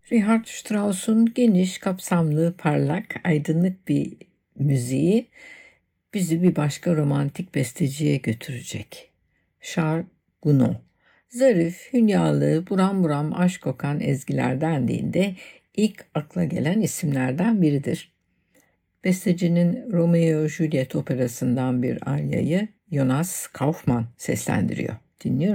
Richard Strauss'un geniş, kapsamlı, parlak, aydınlık bir müziği bizi bir başka romantik besteciye götürecek. Charles Gounod. Zarif, hünyalı, buram buram aşk kokan ezgiler dendiğinde ilk akla gelen isimlerden biridir. Bestecinin Romeo Juliet operasından bir aryayı Jonas Kaufmann seslendiriyor. Dinliyoruz.